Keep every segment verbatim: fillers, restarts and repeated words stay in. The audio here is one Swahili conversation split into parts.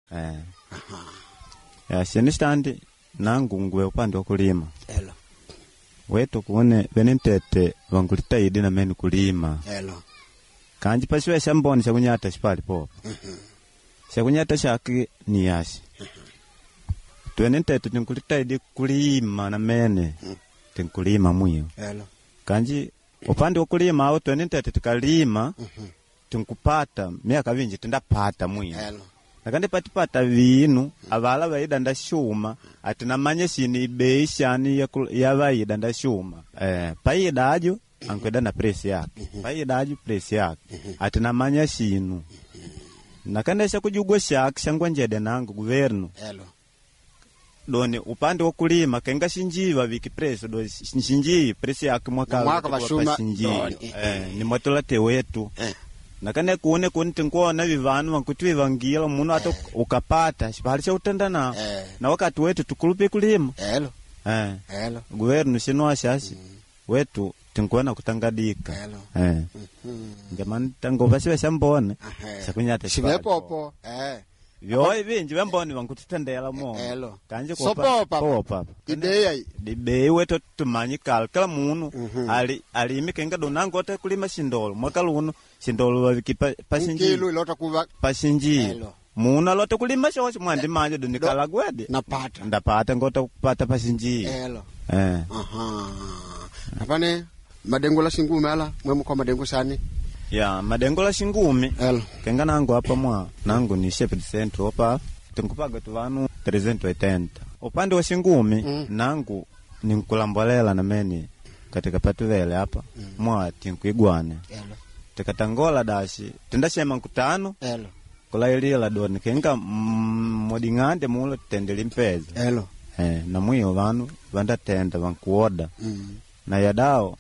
Eh. Aha. Ya sinistandi nangu ngwe upande wa kulima. Elo. Wetu kuone benentete wangulitaidi na meni kulima. Elo. Kanji pasiwe shamboni shakunyata shipali popa. Mhm. Shakunyata shaki ni yashi. Mhm. Tuenentete tinkulitaidi kulima na mene. Mhm. Tinkulima mwiyo. Elo. Kanji upande wa kulima au tuenentete tikalima. Mhm. Tinkupata miaka vinji tindapata mwiyo. Elo. Nakande patipata vinu avala vaida ndashuma atina manye sini beishani ya ya vaida ndashuma eh paida ajo ankweda na press yake paida ajo press yake atina manye sinu nakande sha kujugwa shaki shangwa njede nangu governo elo doni upande wa kulima kenga shinjiva viki press do shinji press yake mwaka mwaka bashuma eh ni motola te wetu eh. Nakane kuone kunti nkuona vivanu wankutuwe vangila munu hata eh. ukapata shibali cha utandana eh. na wakati wetu tukulupi kulima elo eh elo guvernu shinua shashi mm. wetu tinkuona kutangadika elo eh mm. jamani tango basiwe shambone shakunyata shibe popo eh Vyoi vinji wemboni wankututendela mo. Elo. Kanje kwa so papa. Popa. Ideya. Dibe wetu tumanyikala kala munu mm-hmm. ali alimike nga donango te kulima shindolo. Mwaka luno shindolo waviki pa, pashinji. Nkilu ilota kuva pashinji. Elo. Muna lote kulima shoshi mwandi manje donikala gwede. Napata. Ndapata ngota kupata pashinji. Elo. Eh. Aha. Napane madengo la shingume ala mwemu kwa madengo sani. Ya madengo la shingumi elo kenga nangu hapa mwa nangu ni shepherd center hapa tinkupaga tu vanu trezentos e oitenta upande wa shingumi mm. nangu ni nkulambolela na meni katika patuvele hapa mm. mwa tinkuigwane elo tikatangola dashi tindashema nkutano elo kulailila doni kenga modingande mulo tendeli mpeza elo eh na mwiyo vanu vanda tenda vankuoda mm. na yadao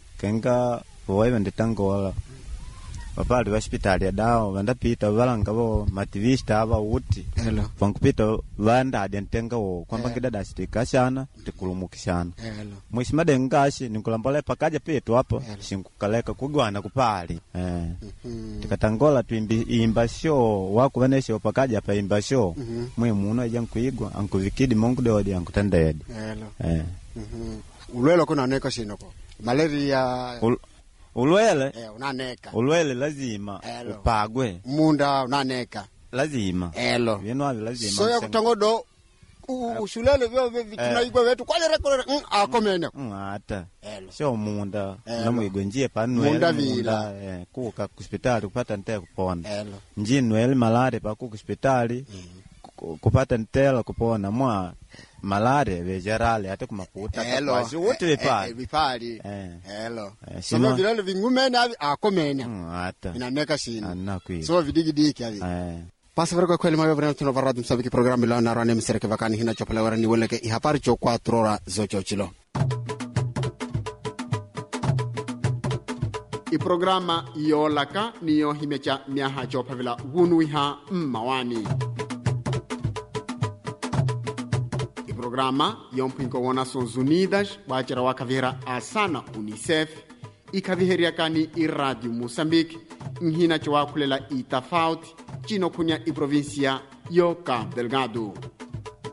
kenga voiwe nditangola Wapali wa hospitali ya dao wanda pita walanga wo mativista aba uti elo wankupita wanda adentenga wo kwamba ngida dastika sana tikulumukishana elo mwisi madengashi nikulambole pakaja pitu hapo shinkukaleka kugwana kupali eh mm-hmm. tikatangola tuimbi imba show wako wanesho pakaja pa imba show mm-hmm. mwe muno eja nkuigwa ankuvikidi mungu dodi ankutendedi elo eh mhm ulwelo kuna neka shinoko malaria Ul Ulwele eh unaneka ulwele lazima elo. Upagwe munda unaneka lazima elo vino avi lazima so ya kutangodo ushulele vyo vitunaigwa vetu kwale rekore mm, akomenya mm, hata elo sio munda namwigwe njie panwe munda vila eh, kuka hospitali kupata nte kupona elo njinwe malare pa kuka hospitali mm. kupata ntela kupona mwa malare vejerale hata kumakuta kwa wote vipali vipali eh elo so vilele vingumena akomenya mm, hata inaneka shina anakwi so vidigidiki avi eh pasa vergo kweli mayo vrena tuno varadu msabiki programu la na rane msereke vakani hina chopela warani weleke ihapari cho quattro ora zocho chilo i programa yolaka niyo himecha miaha chopavila wunuiha mmawani i programa yompinko wa Nações Unidas wachira wakavira asana UNICEF ikaviheria kani i Radio Moçambique nhina cho wakulela itafauti chino kunya i provincia yo Cabo Delgado.